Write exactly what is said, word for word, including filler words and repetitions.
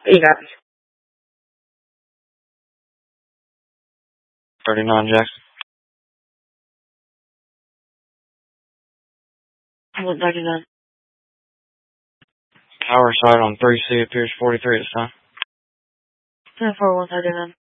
You got it. thirty-nine Jackson. What thirty-nine? Tower site on three C appears forty-three at this time. ten four one thirty-nine.